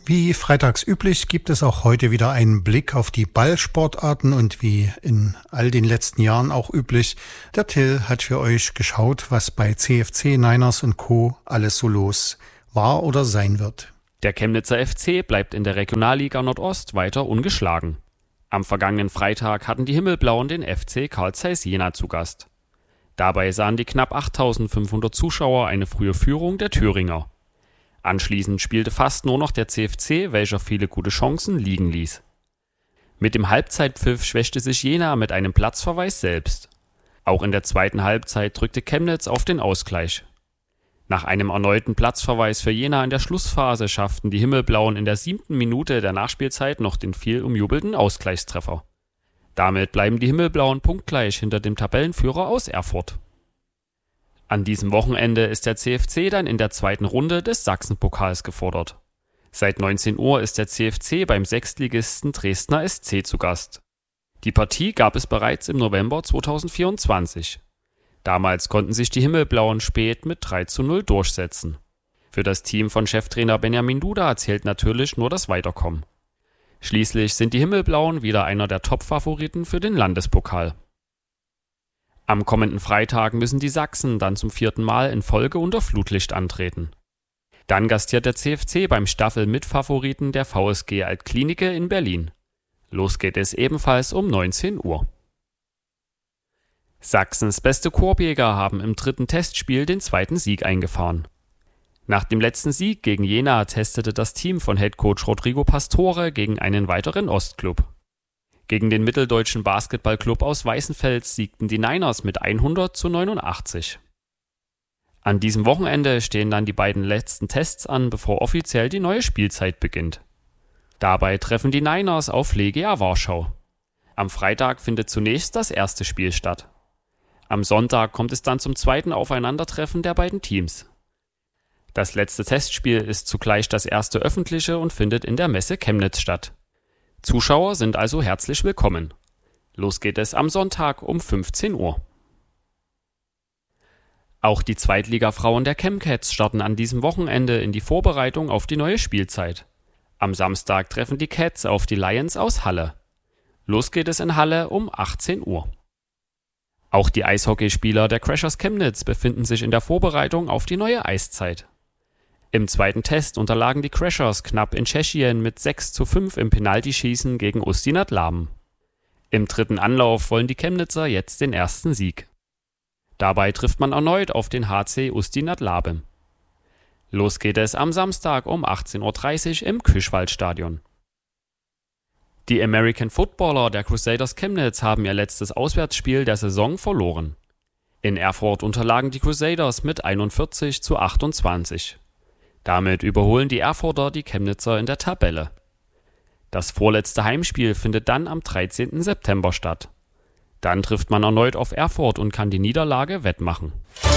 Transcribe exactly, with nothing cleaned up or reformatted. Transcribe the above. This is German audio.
Wie freitags üblich gibt es auch heute wieder einen Blick auf die Ballsportarten und wie in all den letzten Jahren auch üblich, der Till hat für euch geschaut, was bei C F C, Niners und Co. alles so los war oder sein wird. Der Chemnitzer F C bleibt in der Regionalliga Nordost weiter ungeschlagen. Am vergangenen Freitag hatten die Himmelblauen den F C Carl Zeiss Jena zu Gast. Dabei sahen die knapp achttausendfünfhundert Zuschauer eine frühe Führung der Thüringer. Anschließend spielte fast nur noch der C F C, welcher viele gute Chancen liegen ließ. Mit dem Halbzeitpfiff schwächte sich Jena mit einem Platzverweis selbst. Auch in der zweiten Halbzeit drückte Chemnitz auf den Ausgleich. Nach einem erneuten Platzverweis für Jena in der Schlussphase schafften die Himmelblauen in der siebten Minute der Nachspielzeit noch den viel umjubelten Ausgleichstreffer. Damit bleiben die Himmelblauen punktgleich hinter dem Tabellenführer aus Erfurt. An diesem Wochenende ist der C F C dann in der zweiten Runde des Sachsenpokals gefordert. Seit neunzehn Uhr ist der C F C beim Sechstligisten Dresdner S C zu Gast. Die Partie gab es bereits im November zweitausendvierundzwanzig. Damals konnten sich die Himmelblauen spät mit drei zu null durchsetzen. Für das Team von Cheftrainer Benjamin Duda zählt natürlich nur das Weiterkommen. Schließlich sind die Himmelblauen wieder einer der Top-Favoriten für den Landespokal. Am kommenden Freitag müssen die Sachsen dann zum vierten Mal in Folge unter Flutlicht antreten. Dann gastiert der C F C beim Staffel-Mitfavoriten der V S G Altklinike in Berlin. Los geht es ebenfalls um neunzehn Uhr. Sachsens beste Korbjäger haben im dritten Testspiel den zweiten Sieg eingefahren. Nach dem letzten Sieg gegen Jena testete das Team von Headcoach Rodrigo Pastore gegen einen weiteren Ostklub. Gegen den mitteldeutschen Basketballclub aus Weißenfels siegten die Niners mit hundert zu neunundachtzig. An diesem Wochenende stehen dann die beiden letzten Tests an, bevor offiziell die neue Spielzeit beginnt. Dabei treffen die Niners auf Legia Warschau. Am Freitag findet zunächst das erste Spiel statt. Am Sonntag kommt es dann zum zweiten Aufeinandertreffen der beiden Teams. Das letzte Testspiel ist zugleich das erste öffentliche und findet in der Messe Chemnitz statt. Zuschauer sind also herzlich willkommen. Los geht es am Sonntag um fünfzehn Uhr. Auch die Zweitliga-Frauen der Chemcats starten an diesem Wochenende in die Vorbereitung auf die neue Spielzeit. Am Samstag treffen die Cats auf die Lions aus Halle. Los geht es in Halle um achtzehn Uhr. Auch die Eishockeyspieler der Crashers Chemnitz befinden sich in der Vorbereitung auf die neue Eiszeit. Im zweiten Test unterlagen die Crashers knapp in Tschechien mit sechs zu fünf im Penaltyschießen gegen Ústí nad Labem. Im dritten Anlauf wollen die Chemnitzer jetzt den ersten Sieg. Dabei trifft man erneut auf den H C Ústí nad Labem. Los geht es am Samstag um achtzehn Uhr dreißig im Küschwaldstadion. Die American Footballer der Crusaders Chemnitz haben ihr letztes Auswärtsspiel der Saison verloren. In Erfurt unterlagen die Crusaders mit einundvierzig zu achtundzwanzig. Damit überholen die Erfurter die Chemnitzer in der Tabelle. Das vorletzte Heimspiel findet dann am dreizehnten September statt. Dann trifft man erneut auf Erfurt und kann die Niederlage wettmachen.